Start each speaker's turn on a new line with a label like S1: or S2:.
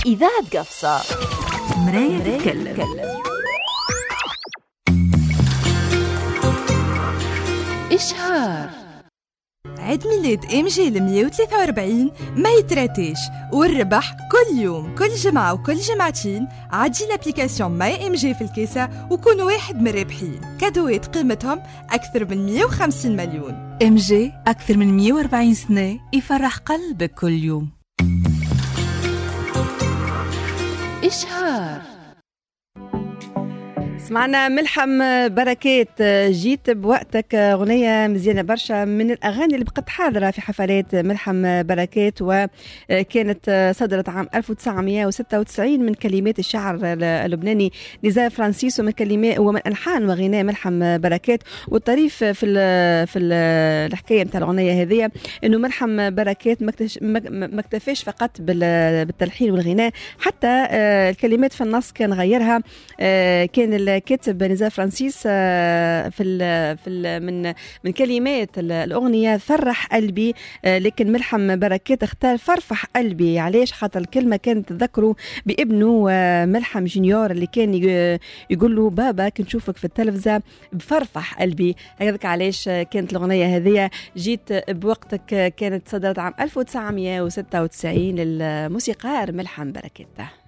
S1: إذاعة قفصة مراية تتكلم. إشهار
S2: عيد ميلاد MG 143 ما يتراتيش، والربح كل يوم كل جمعة وكل جمعتين. عدي لابليكاسيون ماي MG في الكيسة وكونوا واحد من الرابحين. كادوات قيمتهم أكثر من 150 مليون.
S3: MG أكثر من 140 سنة يفرح قلبك كل يوم.
S1: إشهار
S4: سمعنا ملحم بركات، جيت بوقتك، أغنية مزيانة برشا من الأغاني اللي بقت حاضرة في حفلات ملحم بركات، وكانت صدرت عام 1996 من كلمات الشاعر اللبناني نزار فرانسيس، ومن كلمات ومن ألحان وغناء ملحم بركات. والطريف في الحكاية متاع الأغنية هذه إنه ملحم بركات ما اكتفاش فقط بالتلحين والغناء، حتى الكلمات في النص كان غيرها. كان كاتب نزار فرانسيس من كلمات الأغنية فرح قلبي، لكن ملحم بركات اختار فرفح قلبي. علاش؟ خاطر الكلمة كانت تذكره بابنه ملحم جونيور اللي كان يقول له بابا كنشوفك في التلفزة بفرفح قلبي. هكذا علاش كانت الأغنية هذه جيت بوقتك، كانت صدرت عام 1996 للموسيقار ملحم بركات.